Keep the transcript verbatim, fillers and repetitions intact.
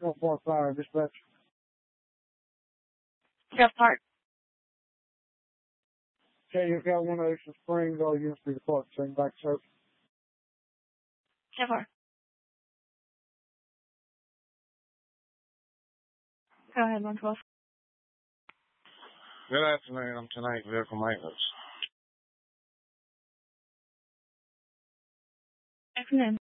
one four five, dispatch. Jeff Park. Okay, you've got one Ocean Springs, all units be departed, same back service. Jeff Park. Go ahead, one twelve. Good afternoon. I'm tonight vehicle maintenance. Afternoon.